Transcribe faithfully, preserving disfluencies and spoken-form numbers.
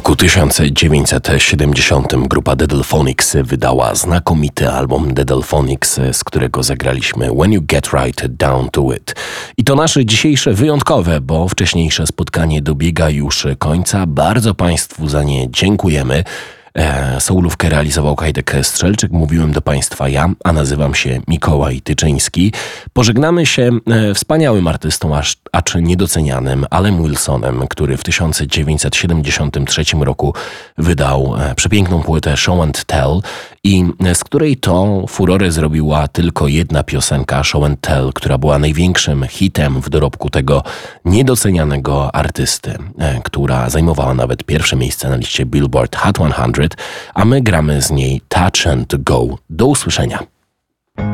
roku tysiąc dziewięćset siedemdziesiątym grupa The Delphonics wydała znakomity album The Delphonics, z którego zagraliśmy When You Get Right Down to It. I to nasze dzisiejsze wyjątkowe, bo wcześniejsze spotkanie dobiega już końca. Bardzo Państwu za nie dziękujemy. E, soulówkę realizował Kajtek Strzelczyk, mówiłem do Państwa ja, a nazywam się Mikołaj Tyczyński. Pożegnamy się e, wspaniałym artystą, aż, acz niedocenianym, Alem Wilsonem, który w tysiąc dziewięćset siedemdziesiątym trzecim roku wydał e, przepiękną płytę Show and Tell i e, z której to furorę zrobiła tylko jedna piosenka, Show and Tell, która była największym hitem w dorobku tego niedocenianego artysty, e, która zajmowała nawet pierwsze miejsce na liście Billboard Hot sto, a my gramy z niej Touch and Go. Do usłyszenia.